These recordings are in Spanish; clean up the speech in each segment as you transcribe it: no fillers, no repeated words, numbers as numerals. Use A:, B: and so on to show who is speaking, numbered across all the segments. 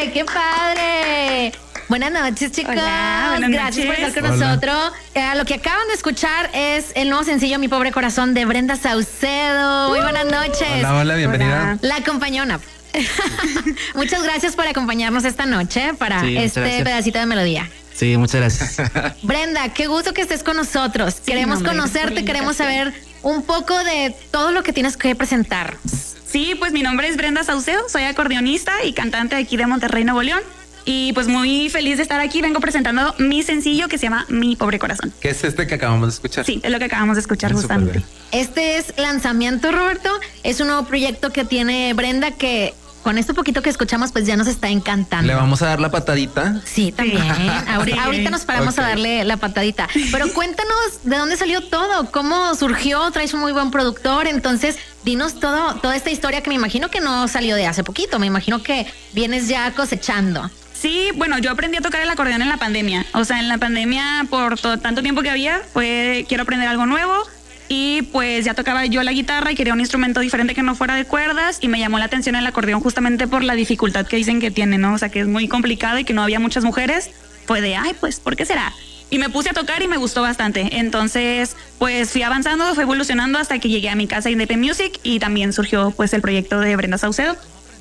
A: ¡Ay, qué padre! Buenas noches, chicos.
B: Hola, buenas
A: Gracias por
B: noches.
A: estar con nosotros. Lo que acaban de escuchar es el nuevo sencillo Mi Pobre Corazón de Brenda Saucedo. Muy buenas noches.
C: Hola, bienvenida.
A: La acompañona. Muchas gracias por acompañarnos esta noche para este pedacito de melodía.
D: Sí, muchas gracias.
A: Brenda, qué gusto que estés con nosotros. Queremos conocerte, queremos saber un poco de todo lo que tienes que presentar.
B: Sí, pues mi nombre es Brenda Saucedo, soy acordeonista y cantante de aquí de Monterrey, Nuevo León. Y pues muy feliz de estar aquí. Vengo presentando mi sencillo que se llama Mi Pobre Corazón.
C: ¿Qué es este que acabamos de escuchar?
B: Sí, es lo que acabamos de escuchar justamente.
A: Este es lanzamiento, Roberto. Es un nuevo proyecto que tiene Brenda que con esto poquito que escuchamos pues ya nos está encantando.
C: ¿Le vamos a dar la patadita?
A: Sí, también. Ahorita nos paramos a darle la patadita. Pero cuéntanos de dónde salió todo, cómo surgió. Traes un muy buen productor, entonces dinos toda esta historia que me imagino que no salió de hace poquito. Me imagino que vienes ya cosechando.
B: Sí, bueno, yo aprendí a tocar el acordeón en la pandemia. O sea, en la pandemia, por tanto tiempo que había, quiero aprender algo nuevo. Y pues ya tocaba yo la guitarra y quería un instrumento diferente que no fuera de cuerdas. Y me llamó la atención el acordeón justamente por la dificultad que dicen que tiene, ¿no? O sea, que es muy complicado y que no había muchas mujeres. Fue de, ay, pues, ¿por qué será? Y me puse a tocar y me gustó bastante. Entonces, pues fui avanzando, fui evolucionando hasta que llegué a mi casa Independent Music y también surgió pues el proyecto de Brenda Saucedo.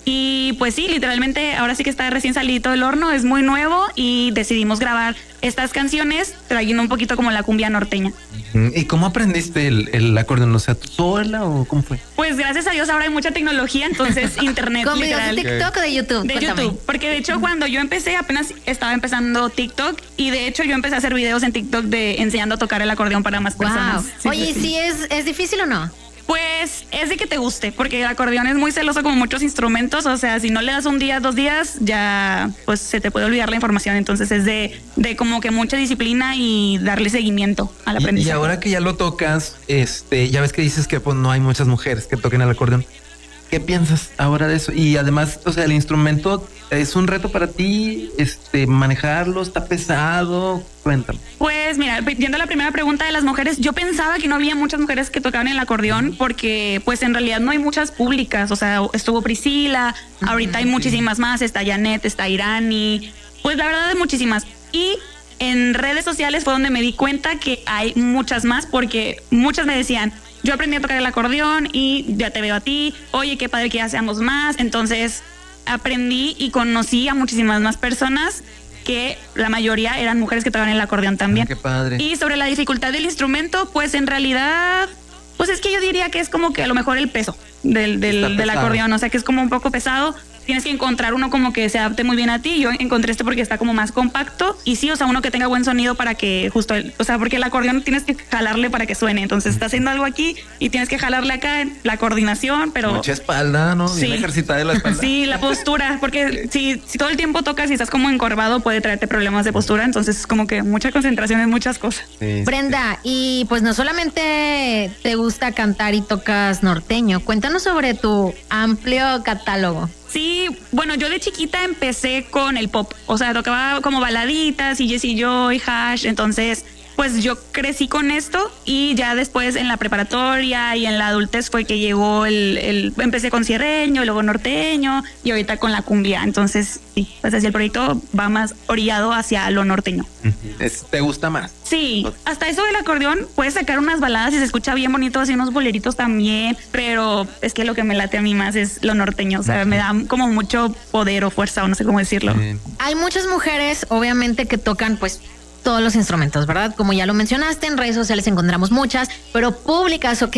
B: Y pues sí, literalmente ahora sí que está recién salido del horno, es muy nuevo y decidimos grabar estas canciones trayendo un poquito como la cumbia norteña.
C: ¿Y cómo aprendiste el acordeón? O sea, ¿tú sola o cómo fue?
B: Pues gracias a Dios ahora hay mucha tecnología, entonces internet.
A: ¿Con videos
B: literal.
A: de TikTok o de YouTube?
B: De
A: Cuéntame.
B: YouTube, porque de hecho cuando yo empecé apenas estaba empezando TikTok y de hecho yo empecé a hacer videos en TikTok de enseñando a tocar el acordeón para más personas.
A: Wow.
B: Sí,
A: Oye,
B: sí,
A: ¿sí es difícil o no?
B: Pues es de que te guste, porque el acordeón es muy celoso como muchos instrumentos, o sea, si no le das un día, 2 días, ya pues se te puede olvidar la información, entonces es de como que mucha disciplina y darle seguimiento al aprendizaje.
C: Y ahora que ya lo tocas, ya ves que dices que pues no hay muchas mujeres que toquen el acordeón. ¿Qué piensas ahora de eso? Y además, o sea, el instrumento es un reto para ti, manejarlo, está pesado, cuéntame.
B: Pues mira, yendo a la primera pregunta de las mujeres, yo pensaba que no había muchas mujeres que tocaban el acordeón porque pues en realidad no hay muchas públicas, o sea, estuvo Priscila, ahorita hay muchísimas más, está Janet, está Irani, pues la verdad hay muchísimas. Y en redes sociales fue donde me di cuenta que hay muchas más porque muchas me decían, yo aprendí a tocar el acordeón y ya te veo a ti, oye, qué padre que ya seamos más, entonces aprendí y conocí a muchísimas más personas que la mayoría eran mujeres que tocaban el acordeón también.
C: Qué padre.
B: Y sobre la dificultad del instrumento, pues en realidad, pues es que yo diría que es como que a lo mejor el peso del acordeón, o sea que es como un poco pesado. Tienes que encontrar uno como que se adapte muy bien a ti. Yo encontré este porque está como más compacto y sí, o sea, uno que tenga buen sonido para que justo, o sea, porque el acordeón tienes que jalarle para que suene. Entonces estás haciendo algo aquí y tienes que jalarle acá la coordinación, pero
C: mucha espalda, ¿no?
B: Sí.
C: Bien ejercitada de la espalda.
B: Sí, la postura, porque si todo el tiempo tocas y estás como encorvado puede traerte problemas de postura, entonces es como que mucha concentración en muchas cosas.
C: Sí,
A: Brenda, y pues no solamente te gusta cantar y tocas norteño, cuéntanos sobre tu amplio catálogo.
B: Sí, bueno, yo de chiquita empecé con el pop, o sea, tocaba como baladitas y Jessie Joy, Hash, entonces pues yo crecí con esto y ya después en la preparatoria y en la adultez fue que llegó empecé con sierreño, luego norteño y ahorita con la cumbia, entonces sí, pues así el proyecto va más orillado hacia lo norteño.
C: ¿Te gusta más?
B: Sí, hasta eso del acordeón puedes sacar unas baladas y se escucha bien bonito, así unos boleritos también, pero es que lo que me late a mí más es lo norteño, o sea, me da como mucho poder o fuerza o no sé cómo decirlo.
A: Hay muchas mujeres, obviamente, que tocan pues todos los instrumentos, ¿verdad? Como ya lo mencionaste, en redes sociales encontramos muchas, pero públicas o que